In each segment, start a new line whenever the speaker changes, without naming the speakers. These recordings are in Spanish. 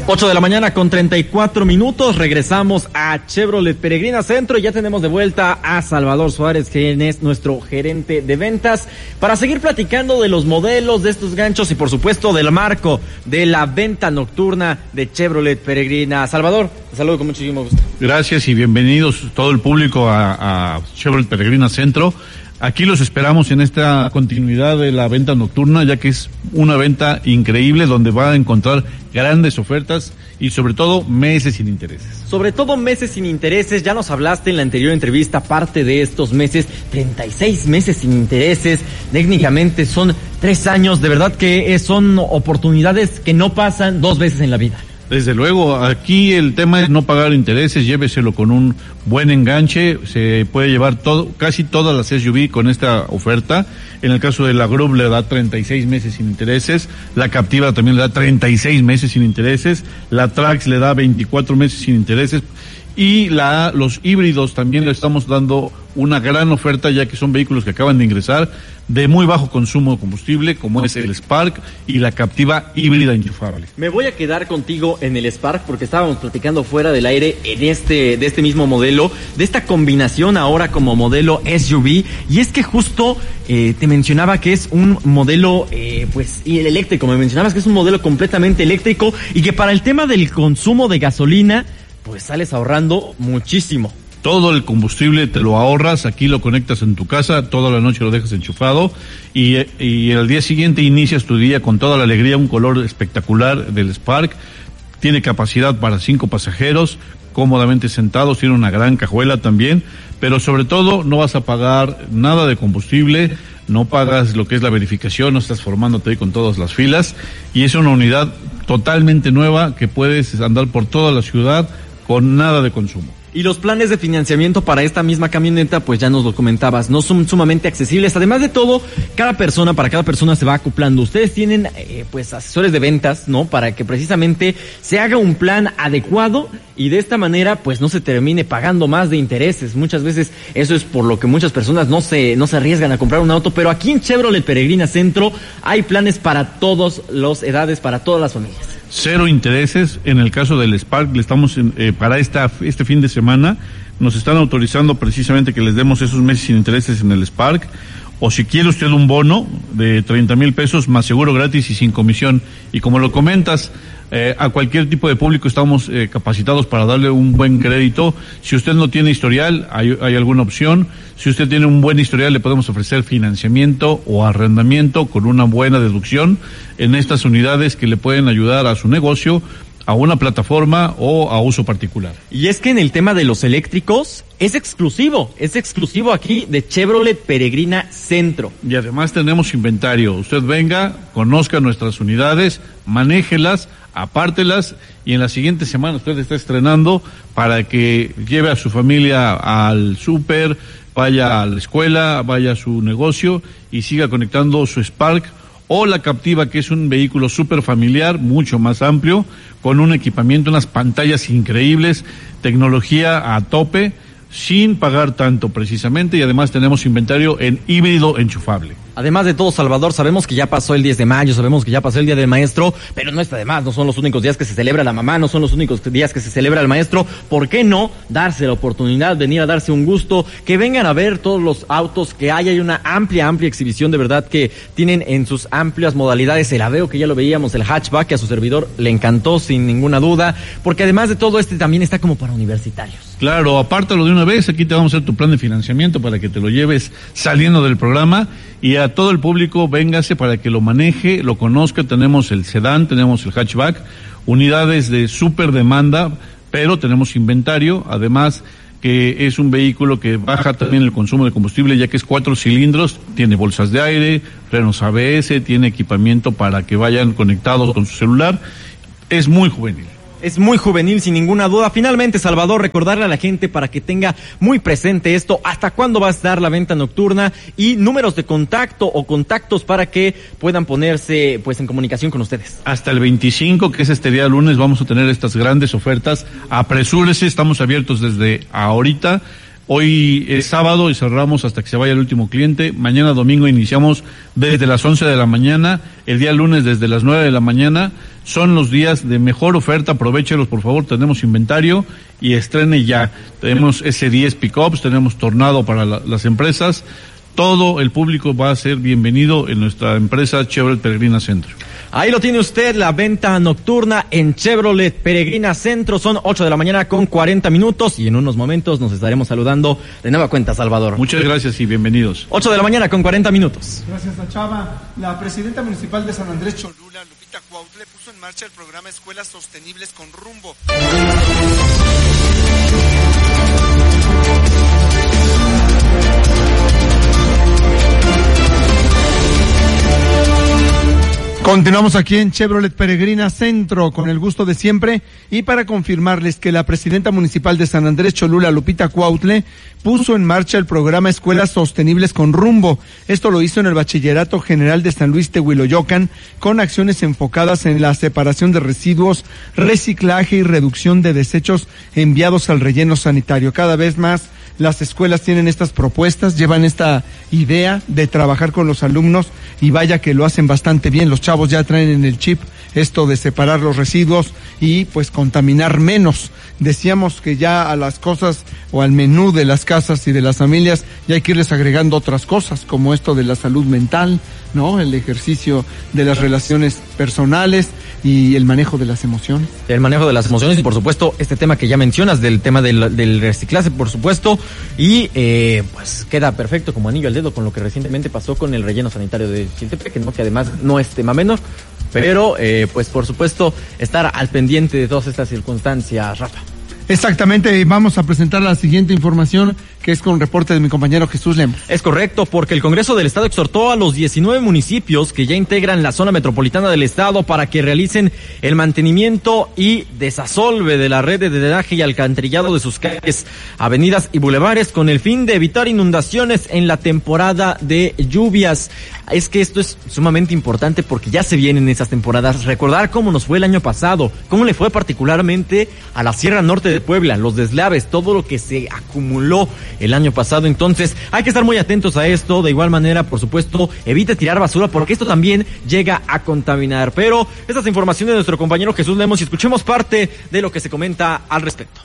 8 de la mañana con 34 minutos, regresamos a Chevrolet Peregrina Centro y ya tenemos de vuelta a Salvador Suárez, quien es nuestro gerente de ventas, para seguir platicando de los modelos, de estos ganchos y por supuesto del marco de la venta nocturna de Chevrolet Peregrina. Salvador, te saludo con muchísimo gusto.
Gracias y bienvenidos todo el público a Chevrolet Peregrina Centro. Aquí los esperamos en esta continuidad de la venta nocturna, ya que es una venta increíble donde va a encontrar grandes ofertas y sobre todo meses sin intereses.
Sobre todo meses sin intereses, ya nos hablaste en la anterior entrevista, parte de estos meses, 36 meses sin intereses, técnicamente son 3 años, de verdad que son oportunidades que no pasan 2 veces en la vida.
Desde luego, aquí el tema es no pagar intereses, lléveselo con un buen enganche, se puede llevar casi todas las SUV con esta oferta. En el caso de la Group le da 36 meses sin intereses, la Captiva también le da 36 meses sin intereses, la Trax le da 24 meses sin intereses y los híbridos también le estamos dando una gran oferta, ya que son vehículos que acaban de ingresar de muy bajo consumo de combustible, como es el Spark y la Captiva híbrida enchufable.
Me voy a quedar contigo en el Spark porque estábamos platicando fuera del aire de este mismo modelo, de esta combinación ahora como modelo SUV, y es que justo te mencionaba que es un modelo y el eléctrico, me mencionabas que es un modelo completamente eléctrico y que para el tema del consumo de gasolina pues sales ahorrando muchísimo.
Todo el combustible te lo ahorras, aquí lo conectas en tu casa, toda la noche lo dejas enchufado y al día siguiente inicias tu día con toda la alegría, un color espectacular del Spark, tiene capacidad para 5 pasajeros, cómodamente sentados, tiene una gran cajuela también, pero sobre todo no vas a pagar nada de combustible, no pagas lo que es la verificación, no estás formándote ahí con todas las filas y es una unidad totalmente nueva que puedes andar por toda la ciudad con nada de consumo.
Y los planes de financiamiento para esta misma camioneta, pues ya nos lo comentabas, no son sumamente accesibles. Además de todo, para cada persona se va acoplando. Ustedes tienen, asesores de ventas, ¿no? Para que precisamente se haga un plan adecuado y de esta manera, pues no se termine pagando más de intereses. Muchas veces eso es por lo que muchas personas no se arriesgan a comprar un auto, pero aquí en Chevrolet Peregrina Centro hay planes para todas las edades, para todas las familias.
0 intereses, en el caso del Spark, le estamos para este fin de semana, nos están autorizando precisamente que les demos esos meses sin intereses en el Spark, o si quiere usted un bono de 30,000 pesos más seguro gratis y sin comisión, y como lo comentas, a cualquier tipo de público estamos capacitados para darle un buen crédito. Si usted no tiene historial, hay alguna opción. Si usted tiene un buen historial, le podemos ofrecer financiamiento o arrendamiento con una buena deducción en estas unidades que le pueden ayudar a su negocio, a una plataforma o a uso particular.
Y es que en el tema de los eléctricos es exclusivo aquí de Chevrolet Peregrina Centro.
Y además tenemos inventario. Usted venga, conozca nuestras unidades, manéjelas, apártelas y en la siguiente semana usted está estrenando para que lleve a su familia al súper, vaya a la escuela, vaya a su negocio y siga conectando su Spark o la Captiva, que es un vehículo súper familiar, mucho más amplio, con un equipamiento, unas pantallas increíbles, tecnología a tope, sin pagar tanto precisamente, y además tenemos inventario en híbrido enchufable.
Además de todo, Salvador, sabemos que ya pasó el 10 de mayo, sabemos que ya pasó el Día del Maestro, pero no está de más, no son los únicos días que se celebra la mamá, no son los únicos días que se celebra el maestro. ¿Por qué no darse la oportunidad, venir a darse un gusto, que vengan a ver todos los autos que hay una amplia exhibición, de verdad, que tienen en sus amplias modalidades el Aveo, que ya lo veíamos, el hatchback, que a su servidor le encantó sin ninguna duda, porque además de todo también está como para universitarios.
Claro, apártalo de una vez, aquí te vamos a hacer tu plan de financiamiento para que te lo lleves saliendo del programa, y a todo el público véngase para que lo maneje, lo conozca. Tenemos el sedán, tenemos el hatchback, unidades de súper demanda, pero tenemos inventario, además que es un vehículo que baja también el consumo de combustible, ya que es 4 cilindros, tiene bolsas de aire, frenos ABS, tiene equipamiento para que vayan conectados con su celular, es muy juvenil.
Es muy juvenil, sin ninguna duda. Finalmente, Salvador, recordarle a la gente para que tenga muy presente esto, hasta cuándo va a estar la venta nocturna y números de contacto o contactos para que puedan ponerse en comunicación con ustedes.
Hasta el 25, que es este día lunes, vamos a tener estas grandes ofertas. Apresúrese, estamos abiertos desde ahorita. Hoy es sábado y cerramos hasta que se vaya el último cliente. Mañana domingo iniciamos desde las 11 de la mañana. El día lunes desde las 9 de la mañana. son los días de mejor oferta, aprovéchelos por favor, tenemos inventario y estrene ya. Tenemos S10 Pickups, tenemos Tornado para las empresas, todo el público va a ser bienvenido en nuestra empresa Chevrolet Peregrina Centro.
Ahí lo tiene usted, la venta nocturna en Chevrolet Peregrina Centro. Son 8 de la mañana con 40 minutos y en unos momentos nos estaremos saludando de nueva cuenta, Salvador.
Muchas gracias y bienvenidos.
8 de la mañana con 40 minutos.
Gracias, Achava. La presidenta municipal de San Andrés Cholula, Lupita Cuautle, puso en marcha el programa Escuelas Sostenibles con Rumbo. Continuamos aquí en Chevrolet Peregrina Centro con el gusto de siempre y para confirmarles que la presidenta municipal de San Andrés Cholula, Lupita Cuautle, puso en marcha el programa Escuelas Sostenibles con Rumbo. Esto lo hizo en el Bachillerato General de San Luis Tehuiloyocan con acciones enfocadas en la separación de residuos, reciclaje y reducción de desechos enviados al relleno sanitario. Cada vez más las escuelas tienen estas propuestas, llevan esta idea de trabajar con los alumnos y vaya que lo hacen bastante bien. Los chavos ya traen en el chip esto de separar los residuos y pues contaminar menos. Decíamos que ya a las cosas o al menú de las casas y de las familias ya hay que irles agregando otras cosas como esto de la salud mental, ¿no? El ejercicio de las relaciones personales y el manejo de las emociones.
El manejo de las emociones y por supuesto este tema que ya mencionas del tema del reciclaje, por supuesto, y pues queda perfecto como anillo al dedo con lo que recientemente pasó con el relleno sanitario de Chiltepec, ¿no? Que además no es tema menor, pero pues por supuesto estar al pendiente de todas estas circunstancias, Rafa.
Exactamente, vamos a presentar la siguiente información que es con reporte de mi compañero Jesús Lemos.
Es correcto, porque el Congreso del Estado exhortó a los 19 municipios que ya integran la zona metropolitana del Estado para que realicen el mantenimiento y desasolve de la red de drenaje y alcantarillado de sus calles, avenidas y bulevares con el fin de evitar inundaciones en la temporada de lluvias. Es que esto es sumamente importante porque ya se vienen esas temporadas. Recordar cómo nos fue el año pasado, cómo le fue particularmente a la Sierra Norte de Puebla, los deslaves, todo lo que se acumuló el año pasado. Entonces hay que estar muy atentos a esto. De igual manera, por supuesto, evite tirar basura porque esto también llega a contaminar. Pero esta es información de nuestro compañero Jesús Lemos y escuchemos parte de lo que se comenta al respecto.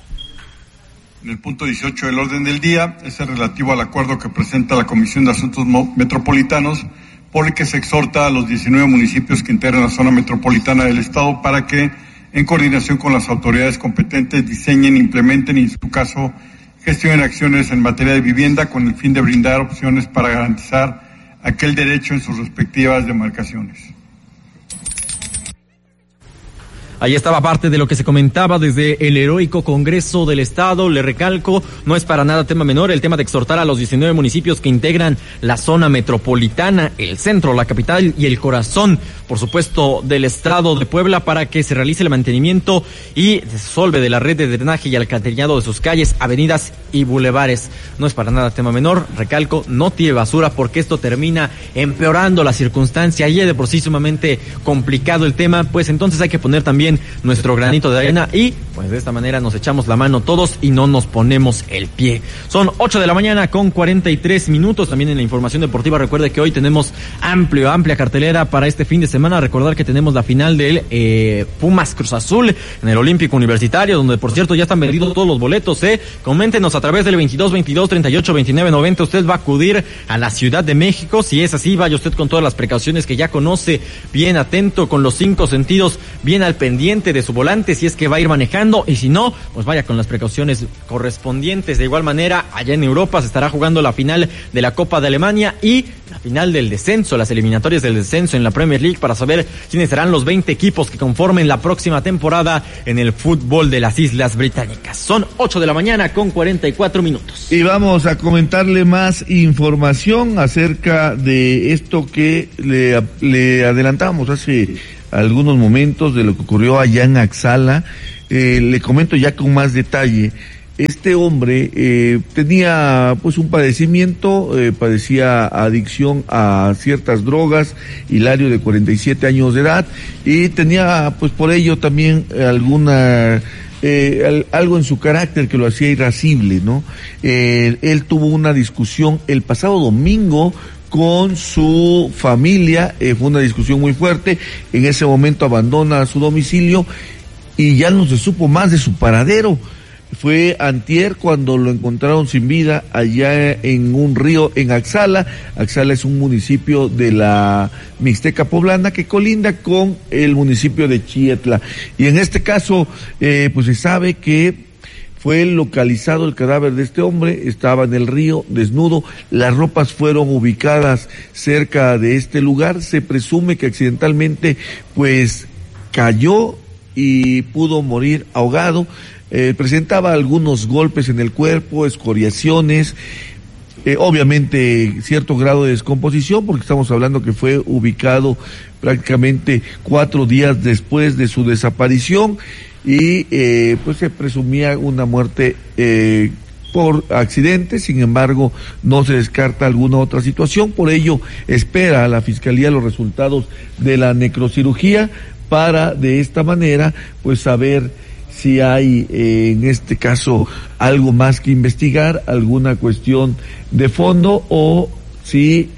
En el punto 18 del orden del día es el relativo al acuerdo que presenta la Comisión de Asuntos Metropolitanos, por el que se exhorta a los 19 municipios que integran la zona metropolitana del Estado para que, en coordinación con las autoridades competentes, diseñen, implementen y, en su caso, gestionen acciones en materia de vivienda con el fin de brindar opciones para garantizar aquel derecho en sus respectivas demarcaciones.
Ahí estaba parte de lo que se comentaba desde el heroico Congreso del Estado. Le recalco, no es para nada tema menor el tema de exhortar a los 19 municipios que integran la zona metropolitana, el centro, la capital y el corazón, por supuesto, del Estado de Puebla para que se realice el mantenimiento y desasolve de la red de drenaje y alcantarillado de sus calles, avenidas y bulevares. No es para nada tema menor, recalco, no tire basura porque esto termina empeorando la circunstancia y es de por sí sumamente complicado el tema, pues entonces hay que poner también nuestro granito de arena y pues de esta manera nos echamos la mano todos y no nos ponemos el pie. Son 8 de la mañana con 43 minutos. También en la información deportiva recuerde que hoy tenemos amplia cartelera para este fin de semana. Recordar que tenemos la final del Pumas Cruz Azul en el Olímpico Universitario, donde por cierto ya están vendidos todos los boletos. Coméntenos a través del 22-22-38-29-90. Usted va a acudir a la Ciudad de México. Si es así, vaya usted con todas las precauciones que ya conoce, bien atento, con los 5 sentidos bien al pendiente de su volante si es que va a ir manejando, y si no, pues vaya con las precauciones correspondientes. De igual manera, allá en Europa se estará jugando la final de la Copa de Alemania y la final del descenso, las eliminatorias del descenso en la Premier League, para saber quiénes serán los 20 equipos que conformen la próxima temporada en el fútbol de las Islas Británicas. Son 8 de la mañana con 44 minutos.
Y vamos a comentarle más información acerca de esto que le adelantamos hace algunos momentos de lo que ocurrió allá en Axala. Le comento ya con más detalle. Este hombre tenía pues un padecimiento, padecía adicción a ciertas drogas, Hilario, de 47 años de edad, y tenía pues por ello también algo en su carácter que lo hacía irascible, ¿no? Él tuvo una discusión el pasado domingo con su familia. Fue una discusión muy fuerte. En ese momento abandona su domicilio y ya no se supo más de su paradero. Fue antier cuando lo encontraron sin vida allá en un río en Axala. Axala es un municipio de la Mixteca Poblana que colinda con el municipio de Chietla. Y en este caso, pues se sabe que fue localizado el cadáver de este hombre, estaba en el río, desnudo, las ropas fueron ubicadas cerca de este lugar, se presume que accidentalmente pues cayó y pudo morir ahogado. Presentaba algunos golpes en el cuerpo, escoriaciones, obviamente cierto grado de descomposición, porque estamos hablando que fue ubicado prácticamente 4 días después de su desaparición y pues se presumía una muerte por accidente. Sin embargo, no se descarta alguna otra situación, por ello espera a la Fiscalía los resultados de la necrocirugía para de esta manera pues saber si hay en este caso algo más que investigar, alguna cuestión de fondo, o si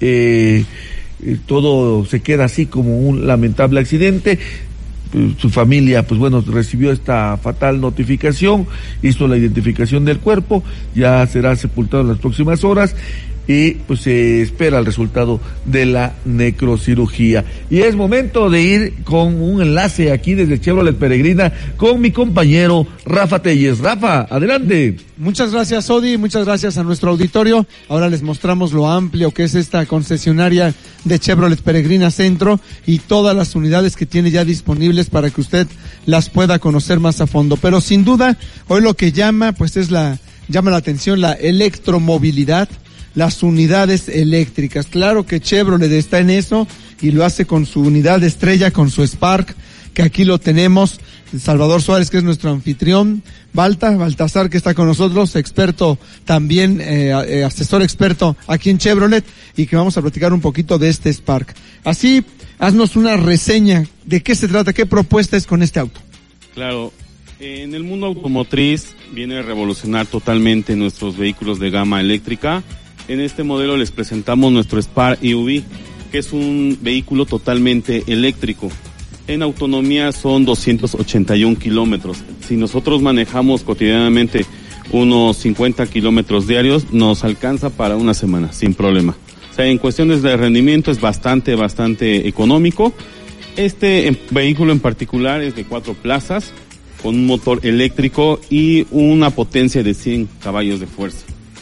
todo se queda así como un lamentable accidente. Su familia, pues bueno, recibió esta fatal notificación, hizo la identificación del cuerpo, ya será sepultado en las próximas horas y pues se espera el resultado de la necrocirugía. Y es momento de ir con un enlace aquí desde Chevrolet Peregrina con mi compañero Rafa Telles. Rafa, adelante.
Muchas gracias, Odi, muchas gracias a nuestro auditorio. Ahora les mostramos lo amplio que es esta concesionaria de Chevrolet Peregrina Centro y todas las unidades que tiene ya disponibles para que usted las pueda conocer más a fondo. Pero sin duda, hoy lo que llama la atención la electromovilidad, las unidades eléctricas. Claro que Chevrolet está en eso y lo hace con su unidad estrella, con su Spark, que aquí lo tenemos. Salvador Suárez, que es nuestro anfitrión, Baltasar, que está con nosotros, experto también, asesor experto aquí en Chevrolet, y que vamos a platicar un poquito de este Spark. Así, haznos una reseña de qué se trata, qué propuesta es con este auto.
Claro, en el mundo automotriz viene a revolucionar totalmente nuestros vehículos de gama eléctrica. En este modelo les presentamos nuestro Spark EV, que es un vehículo totalmente eléctrico. En autonomía son 281 kilómetros. Si nosotros manejamos cotidianamente unos 50 kilómetros diarios, nos alcanza para una semana, sin problema. O sea, en cuestiones de rendimiento es bastante económico. Este vehículo en particular es de 4 plazas, con un motor eléctrico y una potencia de 100 caballos de fuerza.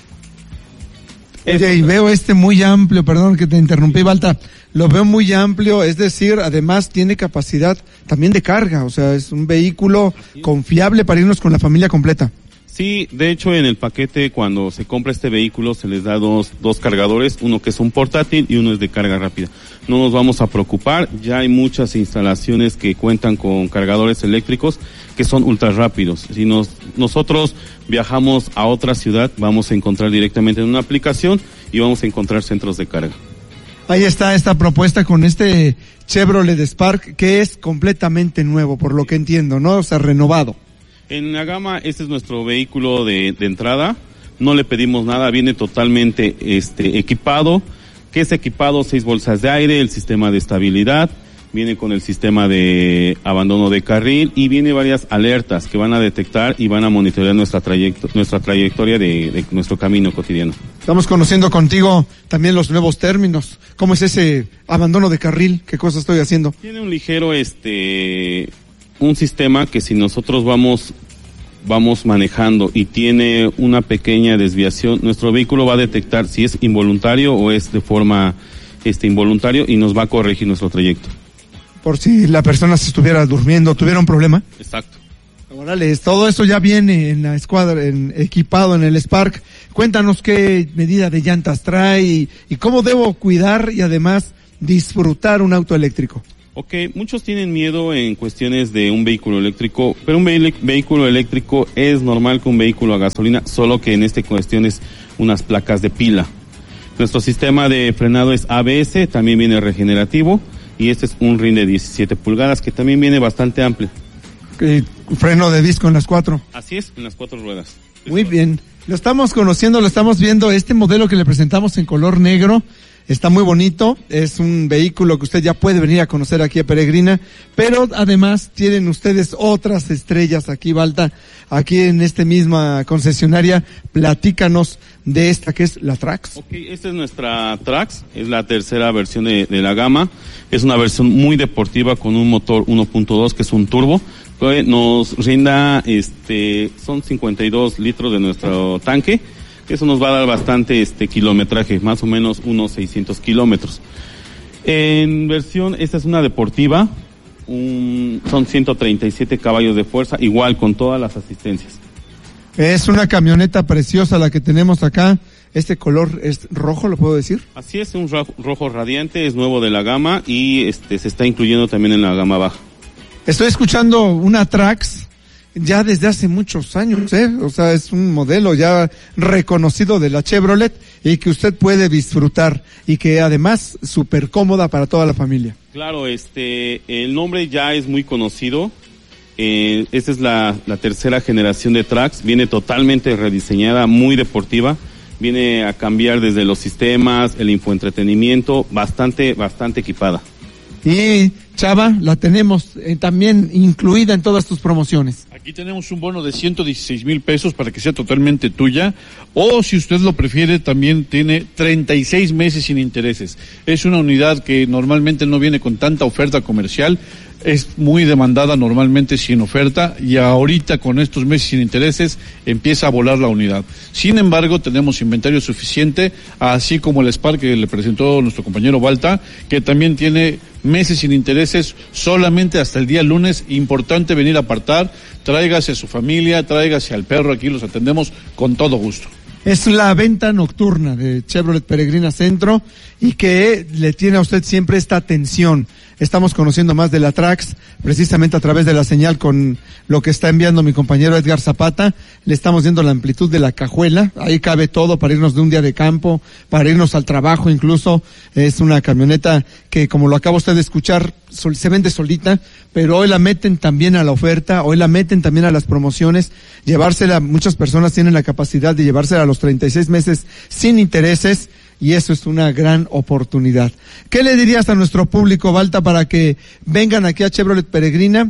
Oye, y veo muy amplio, perdón que te interrumpí, Balta, lo veo muy amplio, es decir, además tiene capacidad también de carga, o sea, es un vehículo confiable para irnos con la familia completa.
Sí, de hecho en el paquete cuando se compra este vehículo se les da dos cargadores, uno que es un portátil y uno es de carga rápida. No nos vamos a preocupar, ya hay muchas instalaciones que cuentan con cargadores eléctricos que son ultra rápidos. Si nosotros viajamos a otra ciudad, vamos a encontrar directamente en una aplicación y vamos a encontrar centros de carga.
Ahí está esta propuesta con este Chevrolet Spark que es completamente nuevo, por lo que entiendo, ¿no? O sea, renovado.
En la gama, este es nuestro vehículo de entrada, no le pedimos nada, viene totalmente equipado, que es equipado 6 bolsas de aire, el sistema de estabilidad, viene con el sistema de abandono de carril y viene varias alertas que van a detectar y van a monitorear nuestra trayectoria de nuestro camino cotidiano.
Estamos conociendo contigo también los nuevos términos. ¿Cómo es ese abandono de carril? ¿Qué cosa estoy haciendo?
Tiene un ligero un sistema que si nosotros vamos manejando y tiene una pequeña desviación, nuestro vehículo va a detectar si es involuntario o es de forma involuntario y nos va a corregir nuestro trayecto.
Por si la persona se estuviera durmiendo, tuviera un problema.
Exacto.
Órale, todo eso ya viene en la escuadra, equipado en el Spark. Cuéntanos qué medida de llantas trae y cómo debo cuidar y además disfrutar un auto eléctrico.
Ok, muchos tienen miedo en cuestiones de un vehículo eléctrico, pero un vehículo eléctrico es normal que un vehículo a gasolina, solo que en esta cuestión es unas placas de pila. Nuestro sistema de frenado es ABS, también viene regenerativo, y este es un rin de 17 pulgadas que también viene bastante amplio.
Freno de disco en las 4.
Así es, en las 4 ruedas.
Muy bien. Lo estamos conociendo, lo estamos viendo. Este modelo que le presentamos en color negro está muy bonito. Es un vehículo que usted ya puede venir a conocer aquí a Peregrina. Pero además tienen ustedes otras estrellas aquí, Balta, aquí en esta misma concesionaria. Platícanos de esta que es la Trax.
Ok, esta es nuestra Trax. Es la tercera versión de la gama. Es una versión muy deportiva con un motor 1.2 que es un turbo. Nos rinda, son 52 litros de nuestro tanque, que eso nos va a dar bastante kilometraje, más o menos unos 600 kilómetros. En versión, esta es una deportiva, son 137 caballos de fuerza, igual con todas las asistencias.
Es una camioneta preciosa la que tenemos acá. Este color es rojo, ¿lo puedo decir?
Así es, un rojo radiante, es nuevo de la gama y se está incluyendo también en la gama baja.
Estoy escuchando una Trax ya desde hace muchos años, o sea, es un modelo ya reconocido de la Chevrolet y que usted puede disfrutar y que además súper cómoda para toda la familia.
Claro, el nombre ya es muy conocido. Esta es la tercera generación de Trax, viene totalmente rediseñada, muy deportiva, viene a cambiar desde los sistemas, el infoentretenimiento, bastante equipada.
Y Chava, la tenemos también incluida en todas tus promociones.
Aquí tenemos un bono de 116,000 pesos para que sea totalmente tuya, o si usted lo prefiere, también tiene 36 meses sin intereses. Es una unidad que normalmente no viene con tanta oferta comercial, es muy demandada normalmente sin oferta, y ahorita con estos meses sin intereses empieza a volar la unidad. Sin embargo, tenemos inventario suficiente, así como el Spark que le presentó nuestro compañero Balta, que también tiene meses sin intereses solamente hasta el día lunes. Importante venir a apartar, tráigase a su familia, tráigase al perro, aquí los atendemos con todo gusto.
Es la venta nocturna de Chevrolet Peregrina Centro y que le tiene a usted siempre esta atención. Estamos conociendo más de la Trax, precisamente a través de la señal con lo que está enviando mi compañero Edgar Zapata. Le estamos viendo la amplitud de la cajuela, ahí cabe todo para irnos de un día de campo, para irnos al trabajo incluso. Es una camioneta que, como lo acaba usted de escuchar, se vende solita, pero hoy la meten también a la oferta, hoy la meten también a las promociones. Llevársela, muchas personas tienen la capacidad de llevársela a los 36 meses sin intereses, y eso es una gran oportunidad. ¿Qué le dirías a nuestro público, Balta, para que vengan aquí a Chevrolet Peregrina?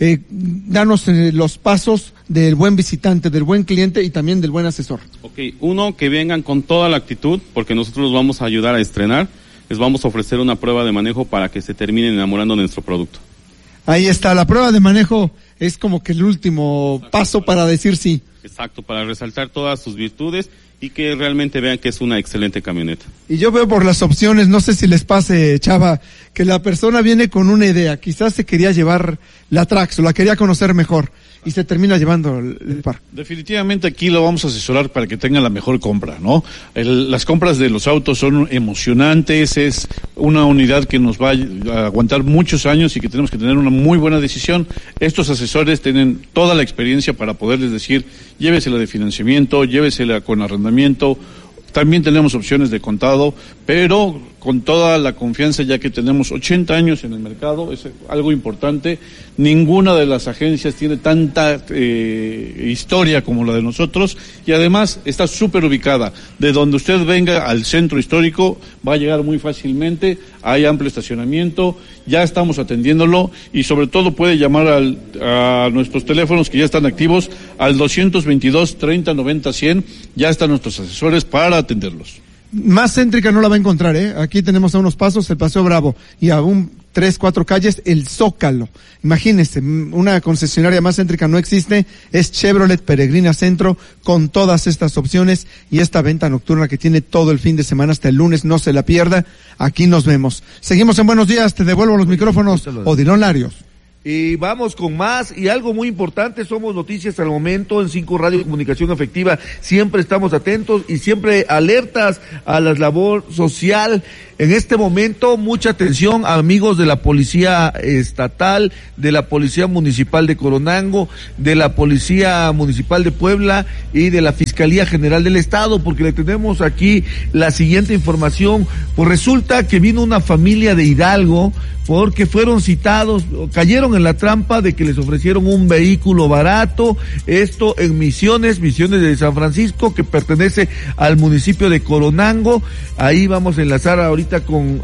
Danos los pasos del buen visitante, del buen cliente y también del buen asesor.
Ok, uno, que vengan con toda la actitud, porque nosotros los vamos a ayudar a estrenar. Les vamos a ofrecer una prueba de manejo para que se terminen enamorando de nuestro producto.
Ahí está, la prueba de manejo es como que el último paso para decir sí.
Exacto, para resaltar todas sus virtudes y que realmente vean que es una excelente camioneta.
Y yo veo por las opciones, no sé si les pase, Chava, que la persona viene con una idea, quizás se quería llevar la Trax o la quería conocer mejor y se termina llevando el par.
Definitivamente aquí lo vamos a asesorar para que tengan la mejor compra, ¿no? Las compras de los autos son emocionantes, es una unidad que nos va a aguantar muchos años y que tenemos que tener una muy buena decisión. Estos asesores tienen toda la experiencia para poderles decir, llévesela de financiamiento, llévesela con arrendamiento. También tenemos opciones de contado, pero con toda la confianza, ya que tenemos 80 años en el mercado, es algo importante. Ninguna de las agencias tiene tanta historia como la de nosotros, y además está súper ubicada. De donde usted venga al centro histórico va a llegar muy fácilmente, hay amplio estacionamiento, ya estamos atendiéndolo, y sobre todo puede llamar a nuestros teléfonos que ya están activos al 222-30-90-100, ya están nuestros asesores para atenderlos.
Más céntrica no la va a encontrar, Aquí tenemos a unos pasos el Paseo Bravo y a 3-4 calles el Zócalo. Imagínense, una concesionaria más céntrica no existe, es Chevrolet Peregrina Centro con todas estas opciones y esta venta nocturna que tiene todo el fin de semana hasta el lunes, no se la pierda. Aquí nos vemos. Seguimos en Buenos Días, te devuelvo los micrófonos, Odilon Larios.
Y vamos con más, y algo muy importante, somos noticias al momento en 5 Radio Comunicación Efectiva, siempre estamos atentos y siempre alertas a la labor social. En este momento, mucha atención, amigos de la Policía Estatal, de la Policía Municipal de Coronango, de la Policía Municipal de Puebla y de la Fiscalía General del Estado, porque le tenemos aquí la siguiente información. Pues resulta que vino una familia de Hidalgo porque fueron citados, cayeron en la trampa de que les ofrecieron un vehículo barato, esto en Misiones de San Francisco, que pertenece al municipio de Coronango. Ahí vamos a enlazar ahorita con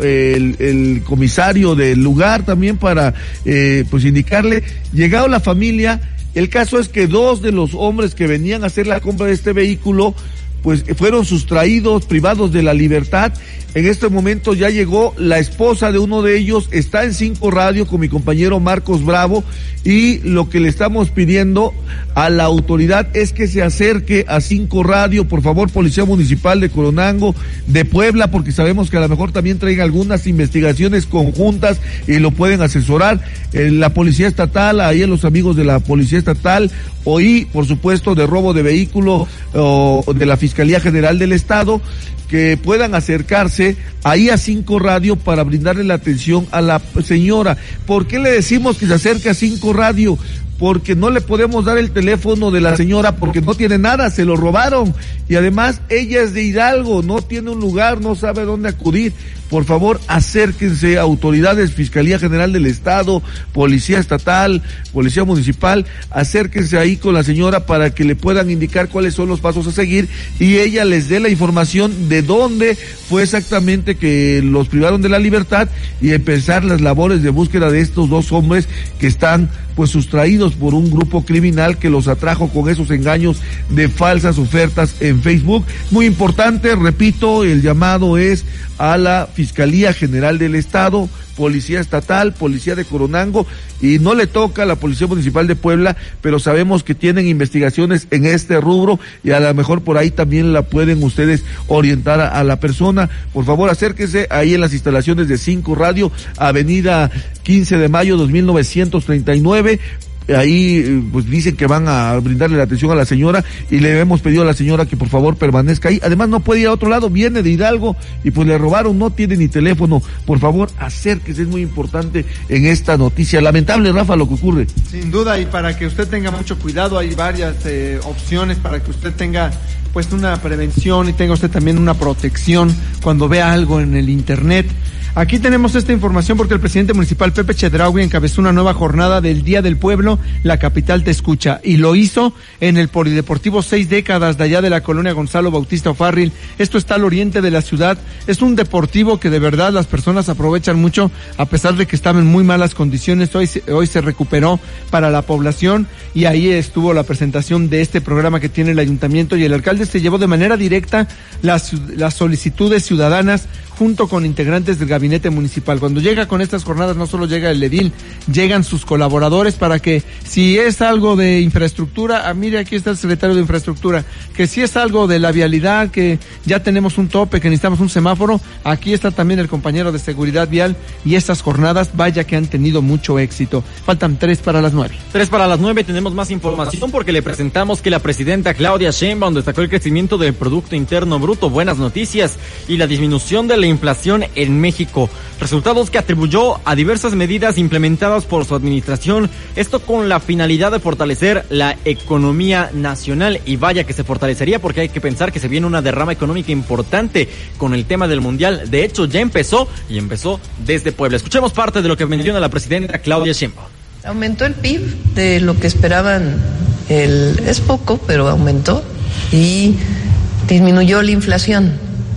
el comisario del lugar también para pues indicarle. Llegado la familia, el caso es que 2 de los hombres que venían a hacer la compra de este vehículo pues fueron sustraídos, privados de la libertad. En este momento ya llegó la esposa de uno de ellos, está en 5 Radio con mi compañero Marcos Bravo, y lo que le estamos pidiendo a la autoridad es que se acerque a 5 Radio, por favor, Policía Municipal de Coronango, de Puebla, porque sabemos que a lo mejor también traen algunas investigaciones conjuntas y lo pueden asesorar. La Policía Estatal, ahí a los amigos de la Policía Estatal, y por supuesto de robo de vehículo o de la Fiscalía General del Estado, que puedan acercarse ahí a 5 Radio para brindarle la atención a la señora. ¿Por qué le decimos que se acerque a 5 Radio? Porque no le podemos dar el teléfono de la señora porque no tiene nada, se lo robaron, y además ella es de Hidalgo, no tiene un lugar, no sabe dónde acudir. Por favor, acérquense, autoridades, Fiscalía General del Estado, Policía Estatal, Policía Municipal, acérquense ahí con la señora para que le puedan indicar cuáles son los pasos a seguir y ella les dé la información de dónde fue exactamente que los privaron de la libertad y empezar las labores de búsqueda de estos 2 hombres que están pues sustraídos por un grupo criminal que los atrajo con esos engaños de falsas ofertas en Facebook. Muy importante, repito, el llamado es a la Fiscalía General del Estado, Policía Estatal, Policía de Coronango, y no le toca a la Policía Municipal de Puebla, pero sabemos que tienen investigaciones en este rubro y a lo mejor por ahí también la pueden ustedes orientar a la persona. Por favor, acérquense ahí en las instalaciones de 5 Radio, Avenida 15 de Mayo 2939. Ahí pues dicen que van a brindarle la atención a la señora y le hemos pedido a la señora que por favor permanezca ahí. Además no puede ir a otro lado, viene de Hidalgo y pues le robaron, no tiene ni teléfono. Por favor, acérquese, es muy importante en esta noticia. Lamentable, Rafa, lo que ocurre.
Sin duda, y para que usted tenga mucho cuidado, hay varias opciones para que usted tenga pues una prevención y tenga usted también una protección cuando vea algo en el internet. Aquí tenemos esta información porque el presidente municipal Pepe Chedraui encabezó una nueva jornada del Día del Pueblo, La Capital Te Escucha, y lo hizo en el Polideportivo 6 Décadas de allá de la colonia Gonzalo Bautista O'Farrill. Esto está al oriente de la ciudad. Es un deportivo que de verdad las personas aprovechan mucho, a pesar de que estaba en muy malas condiciones. Hoy se recuperó para la población y ahí estuvo la presentación de este programa que tiene el ayuntamiento, y el alcalde se llevó de manera directa las solicitudes ciudadanas junto con integrantes del gabinete municipal. Cuando llega con estas jornadas no solo llega el edil, llegan sus colaboradores para que si es algo de infraestructura, mire, aquí está el secretario de infraestructura, que si es algo de la vialidad, que ya tenemos un tope, que necesitamos un semáforo, aquí está también el compañero de seguridad vial, y estas jornadas vaya que han tenido mucho éxito. Faltan 3 para las 9.
3 para las 9, tenemos más información porque le presentamos que la presidenta Claudia Sheinbaum destacó el crecimiento del Producto Interno Bruto, buenas noticias, y la disminución de la inflación en México, resultados que atribuyó a diversas medidas implementadas por su administración, esto con la finalidad de fortalecer la economía nacional, y vaya que se fortalecería porque hay que pensar que se viene una derrama económica importante con el tema del Mundial. De hecho ya empezó desde Puebla. Escuchemos parte de lo que menciona la presidenta Claudia Sheinbaum.
Aumentó el PIB de lo que esperaban, es poco, pero aumentó, y disminuyó la inflación.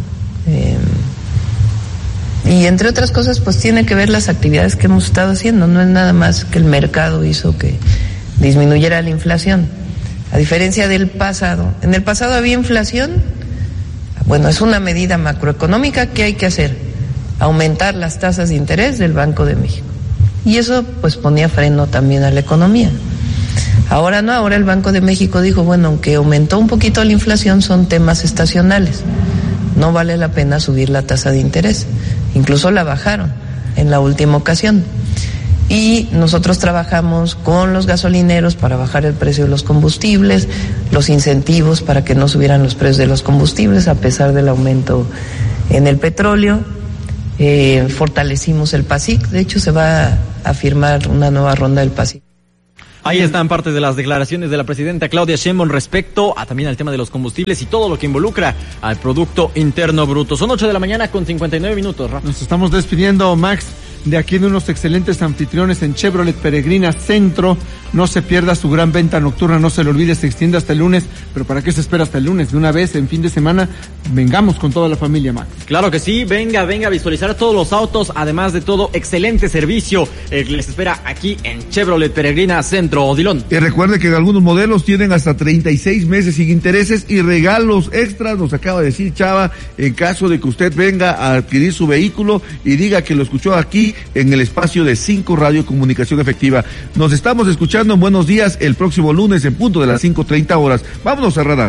Y entre otras cosas, pues tiene que ver las actividades que hemos estado haciendo. No es nada más que el mercado hizo que disminuyera la inflación. A diferencia del pasado. En el pasado había inflación. Bueno, es una medida macroeconómica que hay que hacer. Aumentar las tasas de interés del Banco de México. Y eso pues ponía freno también a la economía. Ahora no, ahora el Banco de México dijo, bueno, aunque aumentó un poquito la inflación, son temas estacionales. No vale la pena subir la tasa de interés. Incluso la bajaron en la última ocasión. Y nosotros trabajamos con los gasolineros para bajar el precio de los combustibles, los incentivos para que no subieran los precios de los combustibles a pesar del aumento en el petróleo. fortalecimos el PASIC. De hecho, se va a firmar una nueva ronda del PASIC.
Ahí están parte de las declaraciones de la presidenta Claudia Sheinbaum respecto a también al tema de los combustibles y todo lo que involucra al Producto Interno Bruto. Son 8 de la mañana con 59 minutos, Rafa.
Nos estamos despidiendo, Max, de aquí de unos excelentes anfitriones en Chevrolet Peregrina Centro. No se pierda su gran venta nocturna, no se le olvide, se extiende hasta el lunes. Pero ¿para qué se espera hasta el lunes? De una vez, en fin de semana, vengamos con toda la familia, Max.
Claro que sí, venga a visualizar todos los autos, además de todo, excelente servicio les espera aquí en Chevrolet Peregrina Centro, Odilon.
Y recuerde que algunos modelos tienen hasta 36 meses sin intereses y regalos extras, nos acaba de decir Chava, en caso de que usted venga a adquirir su vehículo y diga que lo escuchó aquí en el espacio de 5 Radio Comunicación Efectiva. Nos estamos escuchando en Buenos Días el próximo lunes en punto de las 5:30 horas. Vámonos a Radar.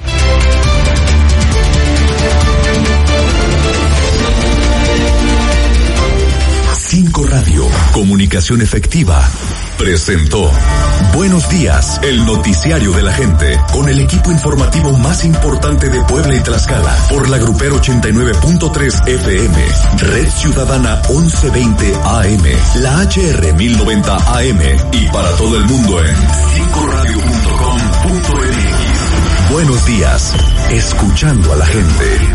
5 Radio Comunicación Efectiva presentó Buenos Días, el noticiario de la gente, con el equipo informativo más importante de Puebla y Tlaxcala, por la Grupero 89.3 FM, Red Ciudadana 1120 AM, la HR 1090 AM y para todo el mundo en 5radio.com.mx. Buenos días, escuchando a la gente.